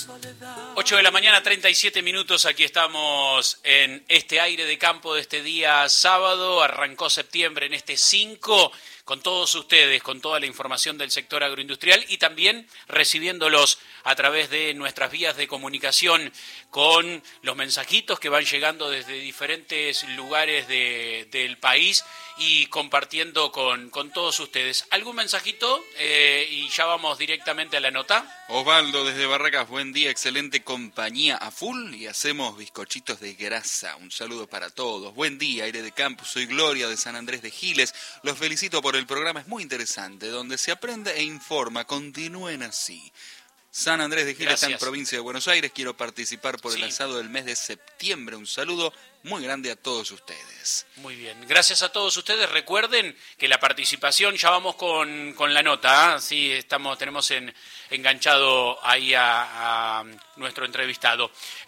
8 de la mañana, 37 minutos, aquí estamos en este aire de campo de este día sábado, arrancó septiembre en este 5, con todos ustedes, con toda la información del sector agroindustrial y también recibiéndolos a través de nuestras vías de comunicación con los mensajitos que van llegando desde diferentes lugares del país y compartiendo con todos ustedes. ¿Algún mensajito? Y ya vamos directamente a la nota. Osvaldo desde Barracas, buen día, excelente compañía a full y hacemos bizcochitos de grasa. Un saludo para todos. Buen día, aire de campo, soy Gloria de San Andrés de Giles. Los felicito por el programa, es muy interesante, donde se aprende e informa. Continúen así. San Andrés de Giles está en provincia de Buenos Aires. Quiero participar por el asado del mes de septiembre. Un saludo muy grande a todos ustedes. Muy bien, gracias a todos ustedes. Recuerden que la participación, ya vamos con la nota, ¿eh? Sí, tenemos enganchado ahí a nuestro entrevistado.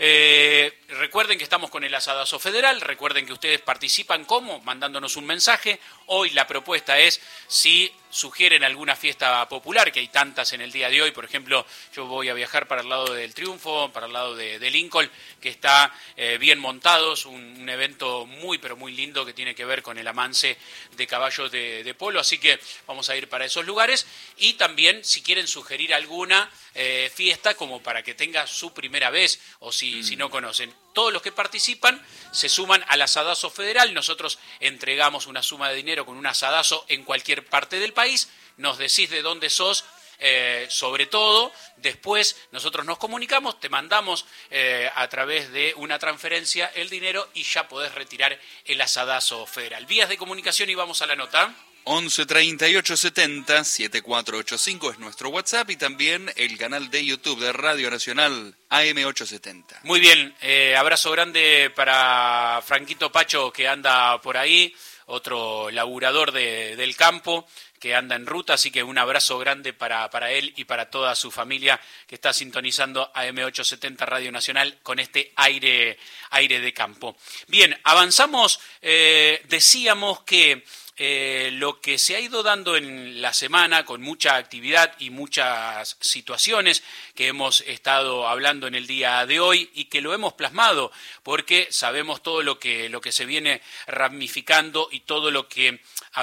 Recuerden que estamos con el Asadazo Federal. Recuerden que ustedes participan, ¿cómo? Mandándonos un mensaje. Hoy la propuesta es si sugieren alguna fiesta popular, que hay tantas en el día de hoy. Por ejemplo, yo voy a viajar para el lado del Triunfo, para el lado de Lincoln, que está bien montado. Es un evento muy, pero muy lindo que tiene que ver con el amance de caballos de polo. Así que vamos a ir para esos lugares. Y también, si quieren sugerir alguna fiesta como para que tenga su primera vez, o si no conocen. Todos los que participan se suman al Asadazo Federal. Nosotros entregamos una suma de dinero con un asadazo en cualquier parte del país. Nos decís de dónde sos, sobre todo. Después nosotros nos comunicamos, te mandamos a través de una transferencia el dinero y ya podés retirar el Asadazo Federal. Vías de comunicación y vamos a la nota. 11 38 70 7485 es nuestro WhatsApp y también el canal de YouTube de Radio Nacional AM870. Muy bien, abrazo grande para Franquito Pacho que anda por ahí, otro laburador del campo que anda en ruta, así que un abrazo grande para él y para toda su familia que está sintonizando AM870 Radio Nacional con este aire de campo. Bien, avanzamos, decíamos que lo que se ha ido dando en la semana con mucha actividad y muchas situaciones que hemos estado hablando en el día de hoy y que lo hemos plasmado porque sabemos todo lo que se viene ramificando y todo lo que,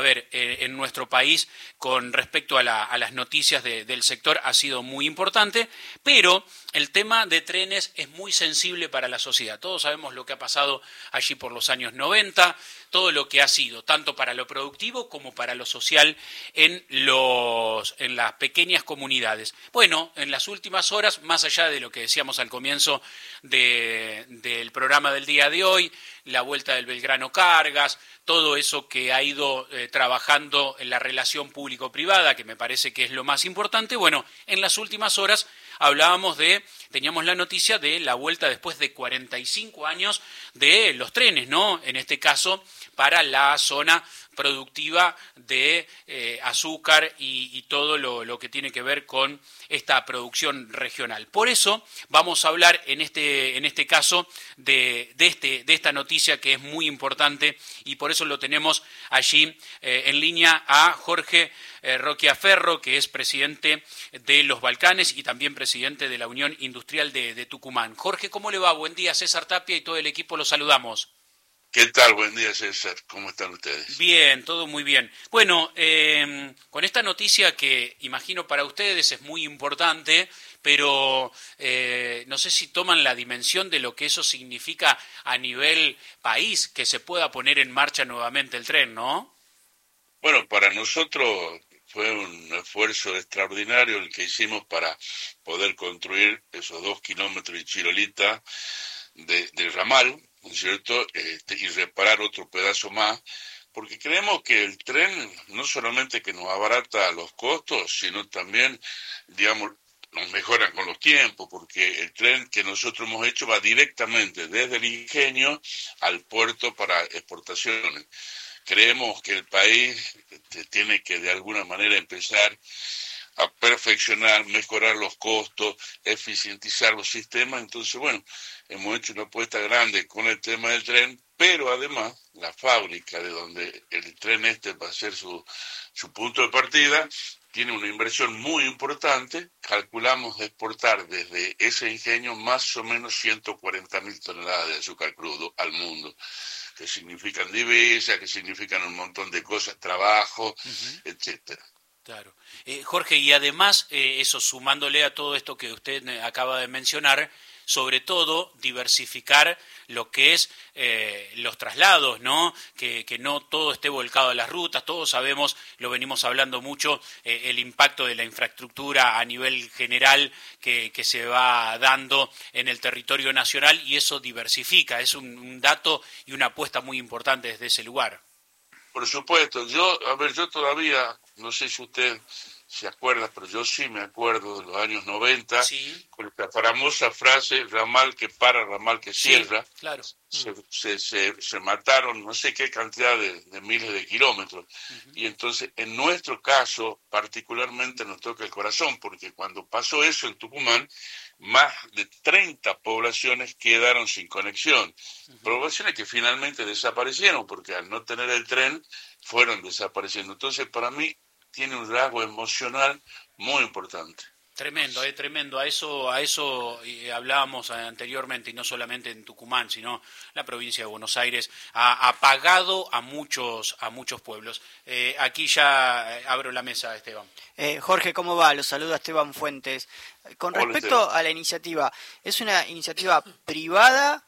en nuestro país con respecto a las noticias del sector ha sido muy importante, pero el tema de trenes es muy sensible para la sociedad. Todos sabemos lo que ha pasado allí por los años 90, todo lo que ha sido, tanto para lo productivo como para lo social en las pequeñas comunidades. Bueno, en las últimas horas, más allá de lo que decíamos al comienzo del programa del día de hoy, la vuelta del Belgrano Cargas, todo eso que ha ido trabajando en la relación público-privada, que me parece que es lo más importante. Bueno, en las últimas horas teníamos la noticia de la vuelta después de 45 años de los trenes, ¿no? En este caso, para la zona productiva de azúcar y todo lo que tiene que ver con esta producción regional. Por eso vamos a hablar en este caso de esta noticia que es muy importante y por eso lo tenemos allí en línea a Jorge Roquiaferro, que es presidente de los Balcanes y también presidente de la Unión Industrial de Tucumán. Jorge, ¿cómo le va? Buen día, César Tapia y todo el equipo, los saludamos. ¿Qué tal? Buen día, César. ¿Cómo están ustedes? Bien, todo muy bien. Bueno, con esta noticia que imagino para ustedes es muy importante, pero no sé si toman la dimensión de lo que eso significa a nivel país, que se pueda poner en marcha nuevamente el tren, ¿no? Bueno, para nosotros fue un esfuerzo extraordinario el que hicimos para poder construir esos 2 kilómetros de Chirolita de ramal, ¿no es cierto? Y reparar otro pedazo más, porque creemos que el tren no solamente que nos abarata los costos, sino también, digamos, nos mejora con los tiempos, porque el tren que nosotros hemos hecho va directamente desde el ingenio al puerto para exportaciones. Creemos que el país tiene que de alguna manera empezar a perfeccionar, mejorar los costos, eficientizar los sistemas. Entonces, bueno, hemos hecho una apuesta grande con el tema del tren, pero además la fábrica de donde el tren va a ser su punto de partida, tiene una inversión muy importante. Calculamos exportar desde ese ingenio más o menos 140.000 toneladas de azúcar crudo al mundo, que significan divisas, que significan un montón de cosas, trabajo, etcétera. Claro. Jorge, y además, eso sumándole a todo esto que usted acaba de mencionar, sobre todo diversificar lo que es los traslados, ¿no? Que no todo esté volcado a las rutas. Todos sabemos, lo venimos hablando mucho, el impacto de la infraestructura a nivel general que se va dando en el territorio nacional, y eso diversifica. Es un dato y una apuesta muy importante desde ese lugar. Por supuesto, yo todavía, no sé si usted se acuerda, pero yo sí me acuerdo de los años 90, sí, con la famosa frase, ramal que para, ramal que cierra. Sí, claro. Se mataron no sé qué cantidad de miles de kilómetros. Y entonces, en nuestro caso, particularmente nos toca el corazón, porque cuando pasó eso en Tucumán, más de 30 poblaciones quedaron sin conexión. Poblaciones que finalmente desaparecieron, porque al no tener el tren, fueron desapareciendo. Entonces, para mí, tiene un rasgo emocional muy importante. Tremendo, tremendo. A eso hablábamos anteriormente, y no solamente en Tucumán, sino la provincia de Buenos Aires ha apagado a muchos pueblos. Aquí ya abro la mesa, Esteban. Jorge, ¿cómo va? Los saluda Esteban Fuentes. Con Hola, respecto Esteban. a la iniciativa, ¿es una iniciativa privada?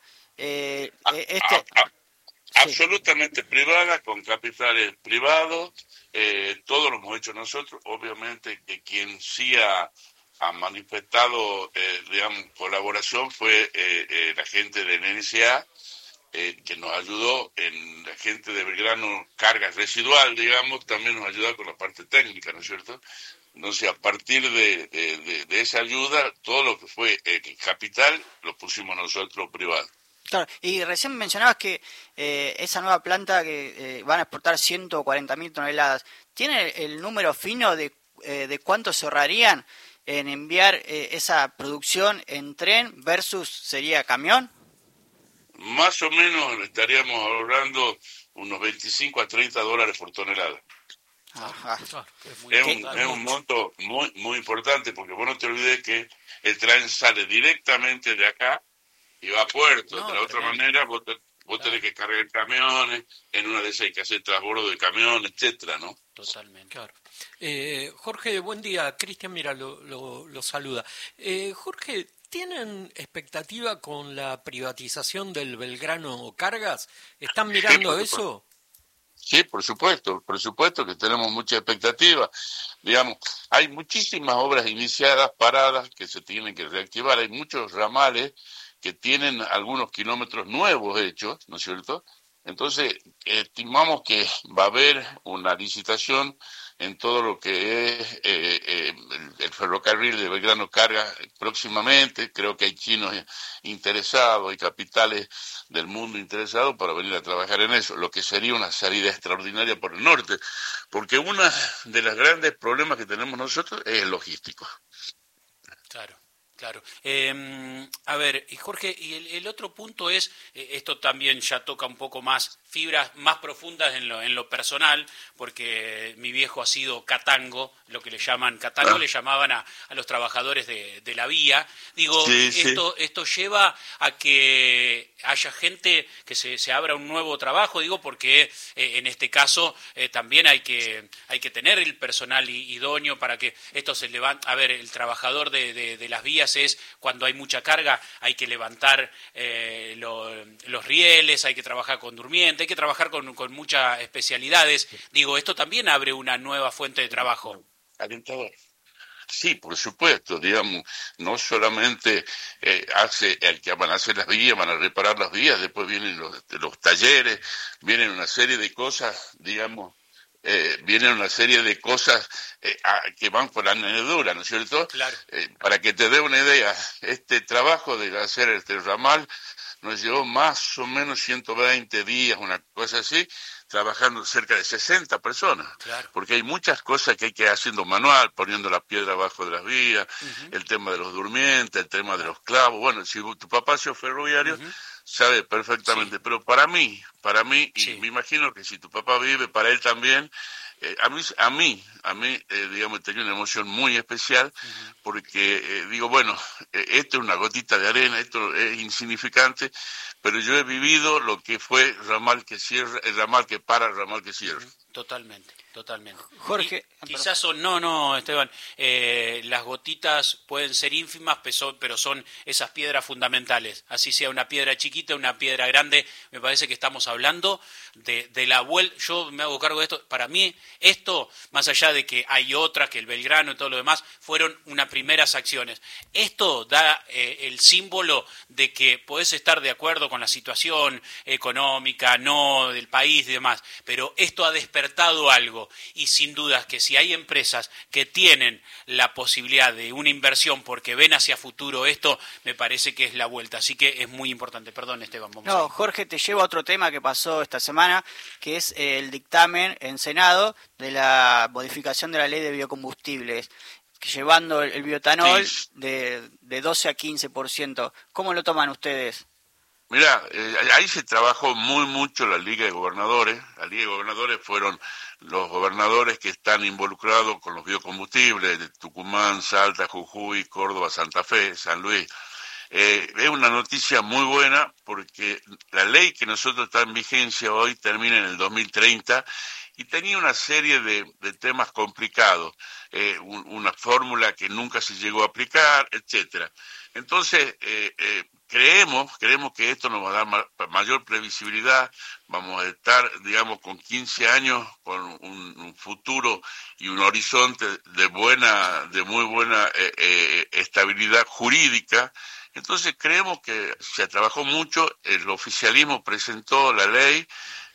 Absolutamente privada, con capitales privados. Todo lo hemos hecho nosotros. Obviamente que quien sí ha manifestado, colaboración fue la gente de NSA, que nos ayudó, la gente de Belgrano Carga Residual, también nos ayuda con la parte técnica, ¿no es cierto? Entonces, a partir de esa ayuda, todo lo que fue capital lo pusimos nosotros privado. Claro, y recién mencionabas que esa nueva planta que van a exportar 140.000 toneladas, ¿tiene el número fino de cuánto se ahorrarían en enviar esa producción en tren versus sería camión? Más o menos estaríamos ahorrando unos 25 a 30 dólares por tonelada. Ajá. Es un monto muy, muy importante, porque vos no te olvides que el tren sale directamente de acá y va a puerto. De la otra manera, vos tenés que cargar camiones, en una de esas hay que hacer transbordo de camiones, etcétera, ¿no? Totalmente. Claro. Jorge, buen día. Cristian, mira, lo saluda. Jorge, ¿tienen expectativa con la privatización del Belgrano Cargas? ¿Están mirando eso? Sí, por supuesto que tenemos mucha expectativa. Hay muchísimas obras iniciadas, paradas, que se tienen que reactivar. Hay muchos ramales que tienen algunos kilómetros nuevos hechos, ¿no es cierto? Entonces, estimamos que va a haber una licitación en todo lo que es el ferrocarril de Belgrano Cargas próximamente. Creo que hay chinos interesados, hay capitales del mundo interesados para venir a trabajar en eso, lo que sería una salida extraordinaria por el norte, porque uno de los grandes problemas que tenemos nosotros es el logístico. Claro. Claro. A ver, y Jorge, y el otro punto es, esto también ya toca un poco más fibras más profundas en lo personal, porque mi viejo ha sido catango, lo que le llaman catango, le llamaban a los trabajadores de la vía. Digo, sí. Esto lleva a que haya gente que se abra un nuevo trabajo, digo, porque en este caso también hay que tener el personal idóneo para que esto se levante. A ver, el trabajador de las vías es cuando hay mucha carga, hay que levantar los rieles, hay que trabajar con durmiente, hay que trabajar con muchas especialidades. Digo, esto también abre una nueva fuente de trabajo. Alentador. Sí, por supuesto, no solamente el que van a hacer las vías, van a reparar las vías, después vienen los talleres, vienen una serie de cosas, vienen una serie de cosas que van por la añadidura, ¿no es cierto? Claro. Para que te dé una idea, este trabajo de hacer este ramal nos llevó más o menos 120 días, una cosa así, trabajando cerca de 60 personas. Claro. Porque hay muchas cosas que hay que ir haciendo manual, poniendo la piedra abajo de las vías, el tema de los durmientes, el tema de los clavos. Bueno, si tu papá es ferroviario, sabe perfectamente. Sí. Pero para mí, y me imagino que si tu papá vive, para él también, digamos, tenía una emoción muy especial porque digo, bueno, esto es una gotita de arena, esto es insignificante, pero yo he vivido lo que fue ramal que cierra, el ramal que para, el ramal que cierra. Totalmente. Jorge, quizás no, Esteban, las gotitas pueden ser ínfimas, pero son esas piedras fundamentales. Así sea una piedra chiquita, una piedra grande, me parece que estamos hablando de la vuelta. Yo me hago cargo de esto. Para mí, esto, más allá de que hay otras, que el Belgrano y todo lo demás, fueron unas primeras acciones. Esto da el símbolo de que podés estar de acuerdo con la situación económica, no del país y demás, pero esto ha despertado algo. Y sin dudas que si hay empresas que tienen la posibilidad de una inversión porque ven hacia futuro esto, me parece que es la vuelta. Así que es muy importante. Perdón, Esteban. Jorge, te llevo a otro tema que pasó esta semana, que es el dictamen en Senado de la modificación de la ley de biocombustibles, llevando el bioetanol de 12 a 15%. ¿Cómo lo toman ustedes? Mirá, ahí se trabajó mucho la Liga de Gobernadores. La Liga de Gobernadores fueron los gobernadores que están involucrados con los biocombustibles de Tucumán, Salta, Jujuy, Córdoba, Santa Fe, San Luis. Es una noticia muy buena porque la ley que nosotros está en vigencia hoy termina en el 2030 y tenía una serie de temas complicados, una fórmula que nunca se llegó a aplicar, etcétera. Entonces, creemos que esto nos va a dar mayor previsibilidad, vamos a estar, digamos, con 15 años, con un futuro y un horizonte de muy buena estabilidad jurídica. Entonces creemos que se trabajó mucho, el oficialismo presentó la ley,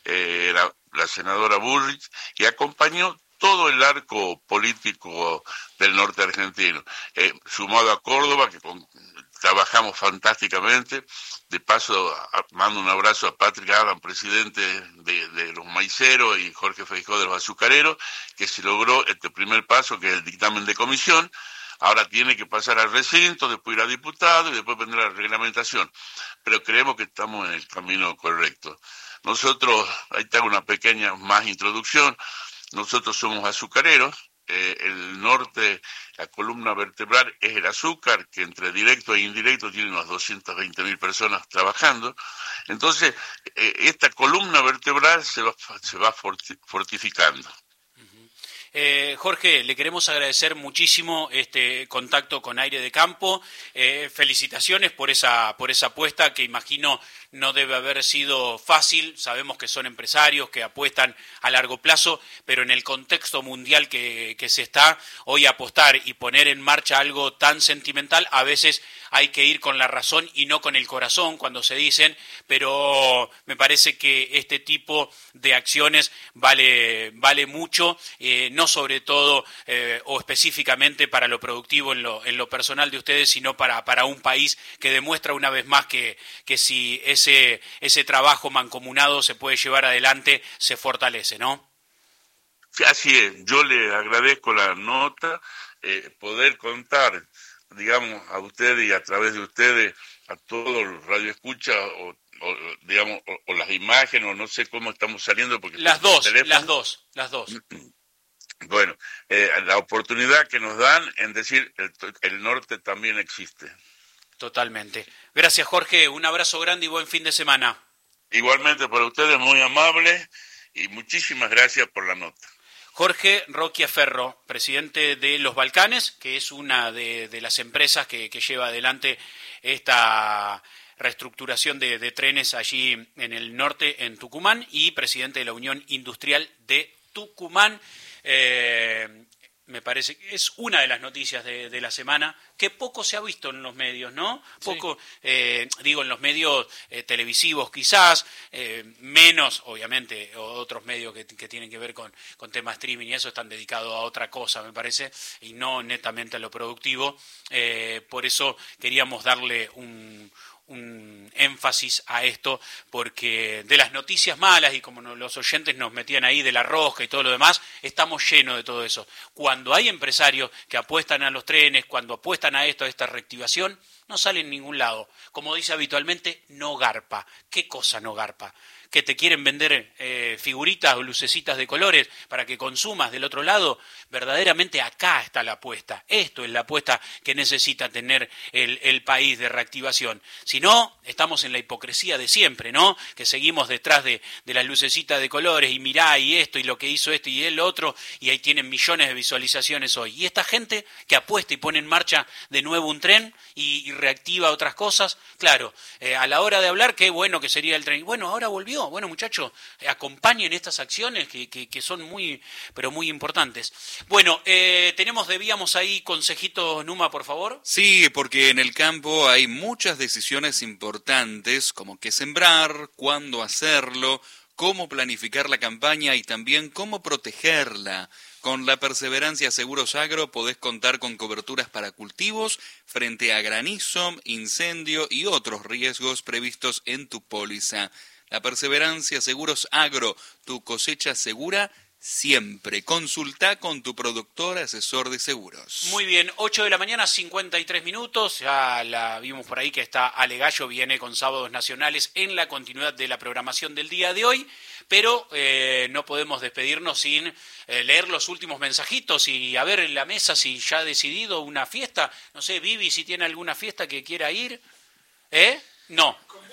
la senadora Bullrich, y acompañó todo el arco político del norte argentino, sumado a Córdoba, que trabajamos fantásticamente. De paso, mando un abrazo a Patrick Adam, presidente de los maiceros, y Jorge Feijó de los azucareros, que se logró este primer paso, que es el dictamen de comisión. Ahora tiene que pasar al recinto, después ir a diputado y después vendrá la reglamentación. Pero creemos que estamos en el camino correcto. Nosotros, ahí te hago una pequeña más introducción, nosotros somos azucareros, el norte, la columna vertebral es el azúcar, que entre directo e indirecto tiene unas 220.000 personas trabajando. Entonces, esta columna vertebral se va fortificando. Jorge, le queremos agradecer muchísimo este contacto con Aire de Campo. Felicitaciones por esa apuesta que imagino no debe haber sido fácil. Sabemos que son empresarios que apuestan a largo plazo, pero en el contexto mundial que se está, hoy apostar y poner en marcha algo tan sentimental, a veces hay que ir con la razón y no con el corazón cuando se dicen, pero me parece que este tipo de acciones vale mucho, no sobre todo o específicamente para lo productivo en lo personal de ustedes, sino para un país que demuestra una vez más que si ese trabajo mancomunado se puede llevar adelante, se fortalece, ¿no? Sí, así es. Yo le agradezco la nota, poder contar, digamos, a ustedes y a través de ustedes, a todos los radioescuchas o las imágenes, o no sé cómo estamos saliendo. Porque las dos. Bueno, la oportunidad que nos dan en decir el norte también existe. Totalmente. Gracias, Jorge. Un abrazo grande y buen fin de semana. Igualmente para ustedes, muy amables, y muchísimas gracias por la nota. Jorge Roquiaferro, presidente de Los Balcanes, que es una de las empresas que lleva adelante esta reestructuración de trenes allí en el norte, en Tucumán, y presidente de la Unión Industrial de Tucumán. Me parece que es una de las noticias de la semana, que poco se ha visto en los medios, ¿no? Poco, en los medios televisivos quizás, menos, obviamente, otros medios que tienen que ver con temas streaming y eso están dedicados a otra cosa, me parece, y no netamente a lo productivo. Por eso queríamos darle un énfasis a esto, porque de las noticias malas, y como los oyentes nos metían ahí de la rosca y todo lo demás, estamos llenos de todo eso. Cuando hay empresarios que apuestan a los trenes, cuando apuestan a esta reactivación, no sale en ningún lado. Como dice habitualmente, no garpa. ¿Qué cosa no garpa? que te quieren vender figuritas o lucecitas de colores para que consumas del otro lado. Verdaderamente acá está la apuesta. Esto es la apuesta que necesita tener el país de reactivación. Si no, estamos en la hipocresía de siempre, ¿no? Que seguimos detrás de las lucecitas de colores y mirá y esto y lo que hizo esto y el otro, y ahí tienen millones de visualizaciones hoy. Y esta gente que apuesta y pone en marcha de nuevo un tren y reactiva otras cosas, claro, a la hora de hablar, qué bueno que sería el tren. Bueno, ahora volvió. Bueno, muchachos, acompañen estas acciones que son muy, pero muy importantes. Bueno, debíamos ahí consejitos, Numa, por favor. Sí, porque en el campo hay muchas decisiones importantes, como qué sembrar, cuándo hacerlo, cómo planificar la campaña y también cómo protegerla. Con la Perseverancia Seguros Agro podés contar con coberturas para cultivos frente a granizo, incendio y otros riesgos previstos en tu póliza. La Perseverancia Seguros Agro, tu cosecha segura siempre. Consulta con tu productor asesor de seguros. Muy bien, 8 de la mañana, 53 minutos. Ya la vimos por ahí que está Ale Gallo, viene con Sábados Nacionales en la continuidad de la programación del día de hoy. Pero no podemos despedirnos sin leer los últimos mensajitos y a ver en la mesa si ya ha decidido una fiesta. No sé, Vivi, si tiene alguna fiesta que quiera ir. No.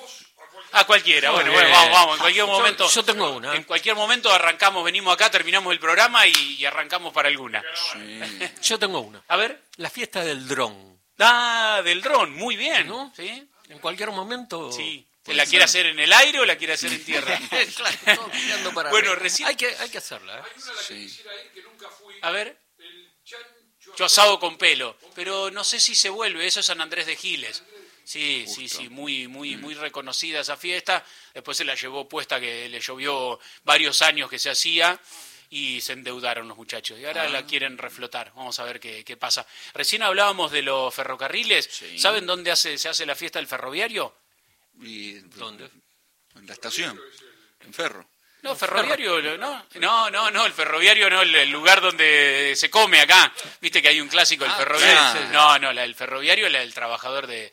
A cualquiera, bueno, vamos, en cualquier momento. Yo tengo una. En cualquier momento arrancamos, venimos acá, terminamos el programa y arrancamos para alguna. Sí. Yo tengo una. A ver. La fiesta del dron. Ah, del dron, muy bien. ¿No? ¿Sí? En cualquier momento. Sí. ¿La quiere hacer en el aire o la quiere hacer en tierra? Claro, todo mirando para bueno, arriba. recién... Hay que hacerla. Hay una a la que Sí. quisiera ir que nunca fui. A ver. El chancho Yo asado con pelo, pero no sé si se vuelve, eso es San Andrés de Giles. Sí, sí, muy reconocida esa fiesta. Después se la llevó puesta que le llovió varios años que se hacía y se endeudaron los muchachos. Y ahora la quieren reflotar. Vamos a ver qué pasa. Recién hablábamos de los ferrocarriles. Sí. ¿Saben dónde se hace la fiesta del ferroviario? ¿Y ¿Dónde? en la estación? En Ferro. No, ferroviario, no, el ferroviario no, el lugar donde se come acá. Viste que hay un clásico, el ferroviario. claro. No, el ferroviario, el trabajador de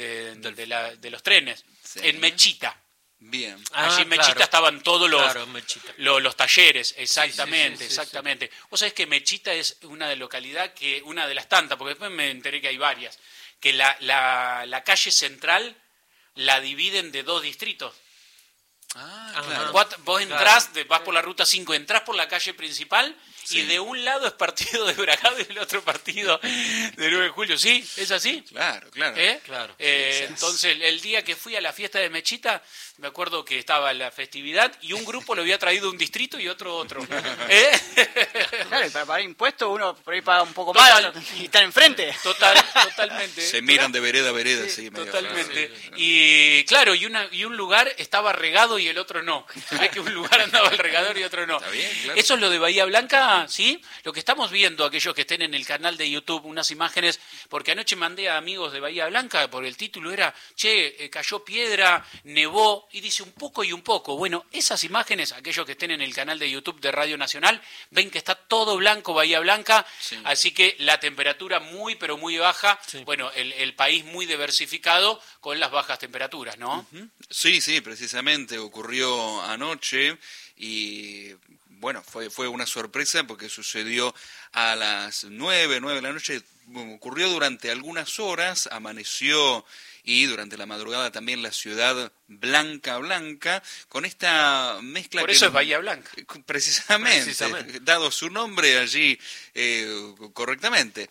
los trenes. Sí. En Mechita. Bien. Allí en Mechita claro. estaban todos Mechita. los talleres, exactamente, Sí. exactamente. Vos sabés que Mechita es una de una de las tantas, porque después me enteré que hay varias, que la calle central la dividen de 2 distritos. Ah, claro. Vos entrás, vas por la ruta 5, entrás por la calle principal Sí. y de un lado es partido de Bragado y el otro partido de 9 de julio. ¿Sí? ¿Es así? Claro. Claro. Entonces, el día que fui a la fiesta de Mechita, me acuerdo que estaba la festividad y un grupo lo había traído un distrito y otro. Claro, y para pagar impuestos uno por ahí paga un poco Total. más y están enfrente. Totalmente. Se miran de vereda a vereda, sí, medio Totalmente. raro. Y claro, y un lugar estaba regado y el otro no. Ve que un lugar andaba al regador y otro no. Está bien, claro. Eso es lo de Bahía Blanca, ¿sí? Lo que estamos viendo, aquellos que estén en el canal de YouTube, unas imágenes, porque anoche mandé a amigos de Bahía Blanca, por el título era, cayó piedra, nevó, y dice un poco y un poco. Bueno, esas imágenes, aquellos que estén en el canal de YouTube de Radio Nacional, ven que está todo blanco Bahía Blanca, Sí. así que la temperatura muy, pero muy baja. Sí. Bueno, el país muy diversificado con las bajas temperaturas, ¿no? Sí, precisamente ocurrió anoche y bueno, fue una sorpresa porque sucedió a las 9 de la noche, ocurrió durante algunas horas, amaneció y durante la madrugada también la ciudad blanca, con esta mezcla Por que eso es Bahía Blanca. Precisamente, dado su nombre allí correctamente.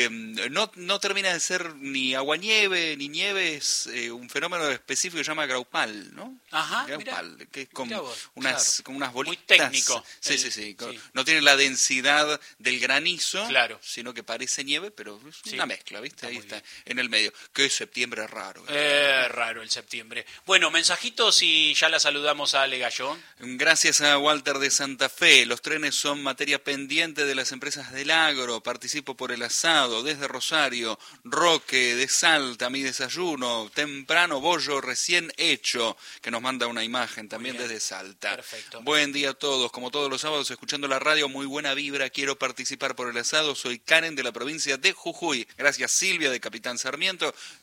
No termina de ser ni aguanieve ni nieve, es un fenómeno específico que se llama graupal, ¿no? Ajá, Graupal, que es mirá vos, con unas bolitas. Muy técnico. Sí. Sí. No tiene la densidad del granizo, Claro. sino que parece nieve, pero es Sí. una mezcla, ¿viste? Ahí muy está, en el medio. Que es septiembre raro. Raro el septiembre. Bueno, mensajitos y ya la saludamos a Ale Gallón. Gracias a Walter de Santa Fe. Los trenes son materia pendiente de las empresas del agro. Participo por el asado desde Rosario. Roque de Salta, mi desayuno. Temprano bollo recién hecho. Que nos manda una imagen también bien. desde Salta. Perfecto. Buen día a todos. Como todos los sábados escuchando la radio, muy buena vibra. Quiero participar por el asado. Soy Karen de la provincia de Jujuy. Gracias Silvia de Capitán Sarmiento.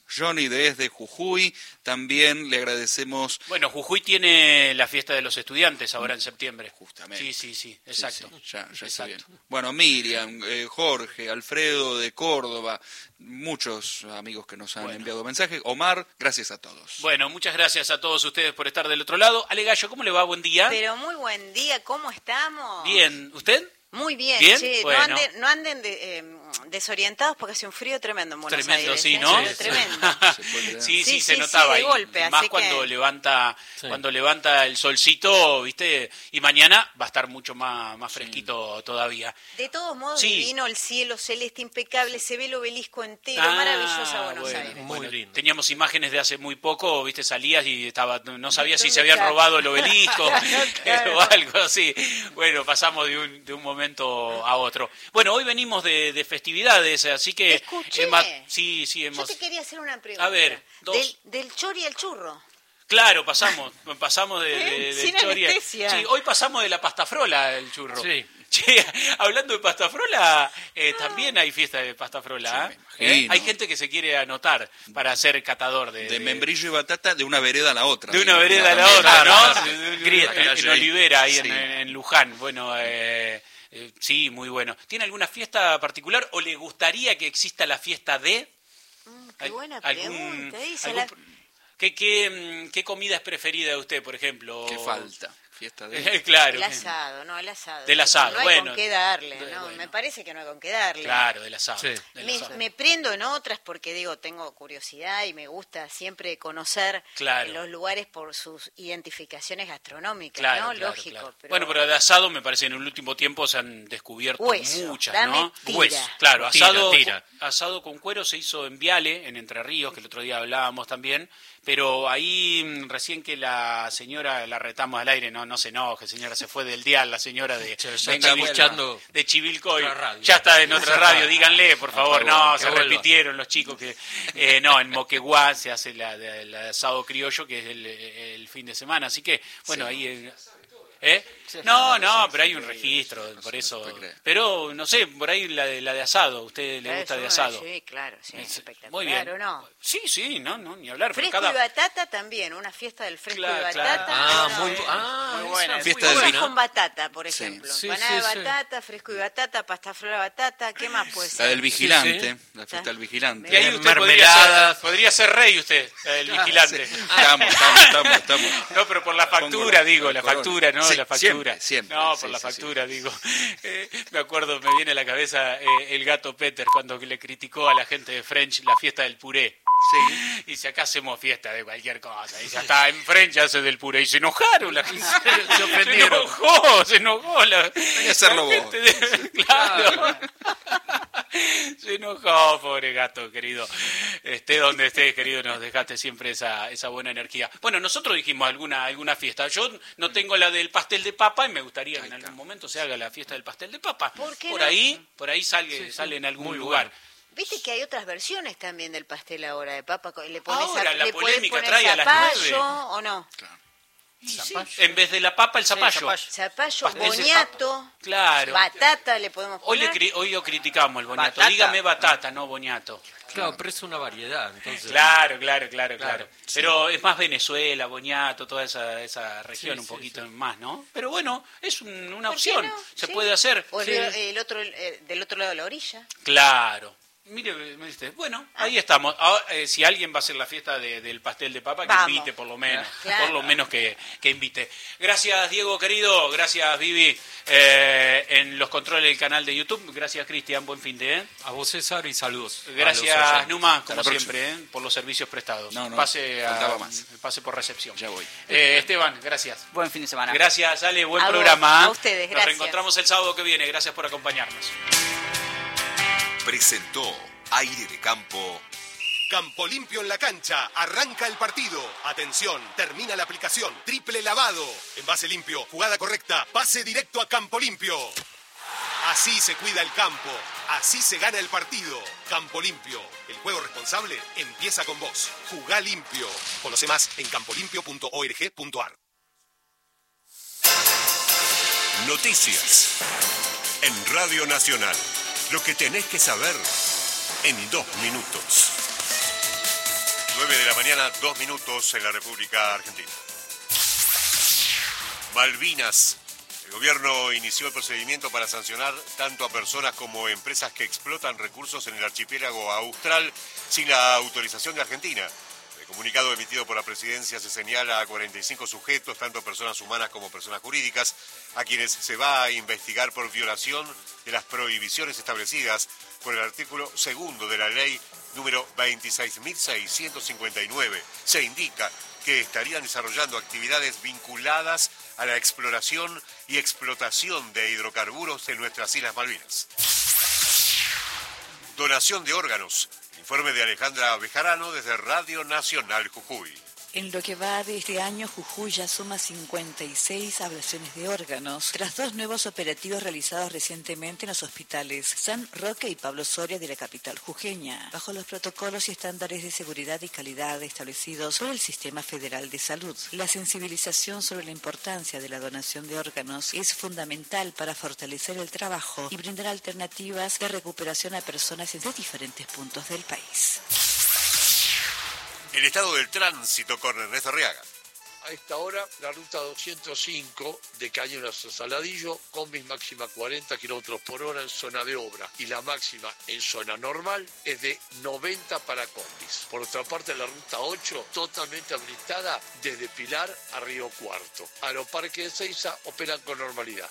Johnny desde Jujuy. También le agradecemos... Bueno, Jujuy tiene la fiesta de los estudiantes ahora en septiembre. Justamente. Sí, exacto. Sí, ya está Exacto. bien. Bueno, Miriam, Jorge, Alfredo de Córdoba, muchos amigos que nos han enviado mensajes. Omar, gracias a todos. Bueno, muchas gracias a todos ustedes por estar del otro lado. Ale Gallo, ¿cómo le va? Buen día. Pero muy buen día, ¿cómo estamos? Bien, ¿usted? Muy bien, ¿Bien? che, Bueno. no anden desorientados porque hace un frío tremendo en Buenos Tremendo, Aires. sí, ¿no? Pero tremendo. Se puede creer. Sí, se Sí, notaba de ahí. golpe, Más así cuando que- levanta el solcito, ¿viste? Y mañana va a estar mucho más fresquito todavía. De todos modos, Sí. divino, el cielo celeste impecable, se ve el obelisco entero, Ah, maravillosa Buenos bueno, Aires. Muy lindo. Teníamos imágenes de hace muy poco, ¿viste? Salías y no sabías si ¿Dónde se habían está? robado el obelisco Claro. o algo así. Bueno, pasamos de un momento a otro. Bueno, hoy venimos de festividades, así que... Escuché. Sí, Yo hemos... te quería hacer una pregunta. A ver, dos. Del chori al churro. Claro, pasamos del Sin chori. anestesia. Sí, hoy pasamos de la pastafrola, el churro. Sí. Che, hablando de pastafrola, también hay fiesta de pastafrola. Sí, me imagino. Hay gente que se quiere anotar para ser catador De membrillo y batata de una vereda a la otra. de una digamos. vereda a la También. otra, ¿no? Claro. Grieta, en Calle. Olivera, ahí Sí. en Luján. Bueno, sí, muy bueno. ¿Tiene alguna fiesta particular o le gustaría que exista la fiesta de? Qué buena ¿Algún- pregunta. Dice algún- la- ¿Qué comida es preferida de usted, por ejemplo? ¿Qué falta? Fiesta de... Claro. El asado, no, el asado. Del asado, No hay bueno. con qué darle, ¿no? Bueno. Me parece que no hay con qué darle. Claro, del asado. Sí. del Me, asado. me prendo en otras porque digo, tengo curiosidad y me gusta siempre conocer Claro. los lugares por sus identificaciones gastronómicas, Claro, ¿no? claro, Lógico. claro. Pero... Bueno, pero de asado me parece en el último tiempo se han descubierto Hueso, muchas, dame ¿no? tira. Hueso, claro, Tira, asado, tira. asado con cuero se hizo en Viale, en Entre Ríos, que el otro día hablábamos también, pero ahí recién que la señora la retamos al aire, no se enoje, señora, se fue del dial, la señora de Ya venga, está vuelva, escuchando de Chivilcoy, otra radio. ya está en otra radio, díganle, por favor, favor, no, que se vuelva. repitieron los chicos que no, en Moquegua se hace la de asado criollo, que es el fin de semana, así que, bueno, ahí... No, pero hay un registro, por eso. puede creer. Pero, no sé, por ahí la de asado, ¿a usted le gusta Eso, de asado? Sí, claro, sí, Es- espectacular. Muy bien. ¿O no? Sí, no, ni hablar. Pero Fresco cada... y batata también, una fiesta del fresco Claro, y batata. claro. Muy esa buena. Fiesta Cosas del- con batata, por Sí. ejemplo. Sí, Empanada sí, de sí. batata, fresco y batata, pasta frola batata, ¿qué más puede ser? La del vigilante, Sí, la fiesta del vigilante. Y ahí usted Mermeladas. podría ser rey usted, el vigilante. Estamos. No, pero por la factura, Pongo digo, el la corona. factura, ¿no? Sí, La factura. siempre, No, sí, por la sí, factura, digo. Me acuerdo, me viene a la cabeza el gato Peter cuando le criticó a la gente de French la fiesta del puré. Sí. Y si acá hacemos fiesta de cualquier cosa, y ya está, en French hace del puré, y se enojaron la gente. Se ofendieron. Se enojó la, que hacerlo la vos. gente claro. Se enojó, pobre gato, querido. Esté donde estés, querido, nos dejaste siempre esa buena energía. Bueno, nosotros dijimos alguna fiesta. Yo no tengo la del pastel de papa y me gustaría que en algún momento se haga la fiesta del pastel de papa. ¿Por qué por no? ahí sale en algún Muy lugar. bueno. Viste que hay otras versiones también del pastel ahora de papa. Le pones Ahora, la le podés polémica poner trae a las zapallo 9. o no. En vez de la papa, el zapallo. Zapallo, Pastel de boñato, Claro. batata le podemos Hoy, poner. hoy lo criticamos el boñato. Batata. Dígame batata, no boñato. Claro, pero es una variedad, entonces. Claro. Claro. Pero es más Venezuela, Boñato, toda esa región Sí, un sí, poquito sí. más, ¿no? Pero bueno, es una ¿Por qué opción. no? Se Sí. puede hacer. O Sí. el otro, del otro lado de la orilla. Claro. Mire, me dice, bueno, ahí estamos. Ahora, si alguien va a hacer la fiesta del pastel de papa, que Vamos. invite por lo menos. Claro. Por lo menos que invite. Gracias, Diego, querido. Gracias, Vivi, en los controles del canal de YouTube. Gracias, Cristian. Buen fin de, A vos, César, y saludos. a los Gracias, oyentes. Numa, Hasta como la próxima. siempre, por los servicios prestados. No, Pase faltaba más. pase por recepción. Ya voy. Esteban, gracias. Buen fin de semana. Gracias, Ale, buen A vos, programa. a ustedes, Nos gracias. reencontramos el sábado que viene. Gracias por acompañarnos. Presentó Aire de Campo. Campo Limpio en la cancha. Arranca el partido. Atención, termina la aplicación. Triple lavado. Envase limpio. Jugada correcta. Pase directo a Campo Limpio. Así se cuida el campo. Así se gana el partido. Campo Limpio. El juego responsable empieza con vos. Jugá limpio. Conoce más en campolimpio.org.ar. Noticias. En Radio Nacional. Lo que tenés que saber en 2 minutos. 9 de la mañana, 2 minutos en la República Argentina. Malvinas. El gobierno inició el procedimiento para sancionar tanto a personas como empresas que explotan recursos en el archipiélago austral sin la autorización de Argentina. En el comunicado emitido por la presidencia se señala a 45 sujetos, tanto personas humanas como personas jurídicas, a quienes se va a investigar por violación de las prohibiciones establecidas por el artículo 2 de la ley número 26.659. Se indica que estarían desarrollando actividades vinculadas a la exploración y explotación de hidrocarburos en nuestras Islas Malvinas. Donación de órganos. Informe de Alejandra Bejarano desde Radio Nacional Jujuy. En lo que va de este año, Jujuy ya suma 56 ablaciones de órganos, tras 2 nuevos operativos realizados recientemente en los hospitales San Roque y Pablo Soria de la capital jujeña, bajo los protocolos y estándares de seguridad y calidad establecidos por el Sistema Federal de Salud. La sensibilización sobre la importancia de la donación de órganos es fundamental para fortalecer el trabajo y brindar alternativas de recuperación a personas de diferentes puntos del país. El estado del tránsito con Ernesto Arriaga. A esta hora, la ruta 205 de Cañuelas a Saladillo, combis máxima 40 kilómetros por hora en zona de obra. Y la máxima en zona normal es de 90 para combis. Por otra parte, la ruta 8, totalmente habilitada desde Pilar a Río Cuarto. Aeroparque de Seiza operan con normalidad.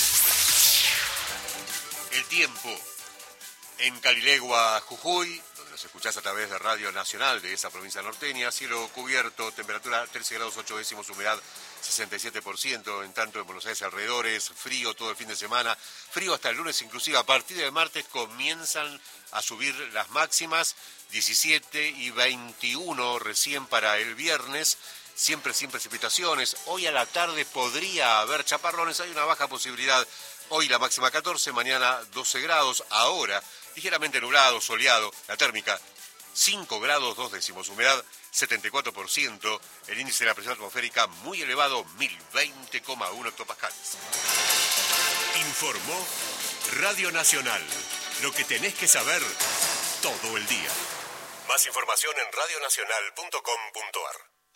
El tiempo. En Calilegua, Jujuy, donde nos escuchás a través de Radio Nacional de esa provincia norteña, cielo cubierto, temperatura 13 grados 8 décimos, humedad 67%, en tanto en Buenos Aires alrededores, frío todo el fin de semana, frío hasta el lunes, inclusive a partir del martes comienzan a subir las máximas, 17 y 21 recién para el viernes, siempre sin precipitaciones, hoy a la tarde podría haber chaparrones, hay una baja posibilidad. Hoy la máxima 14, mañana 12 grados, ahora ligeramente nublado, soleado, la térmica 5 grados 2 décimos, humedad 74%, el índice de la presión atmosférica muy elevado, 1020,1 hectopascales. Informó Radio Nacional, lo que tenés que saber todo el día. Más información en radionacional.com.ar.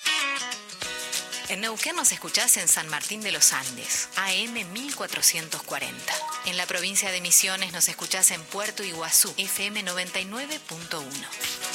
En Neuquén nos escuchás en San Martín de los Andes, AM 1440. En la provincia de Misiones nos escuchás en Puerto Iguazú, FM 99.1.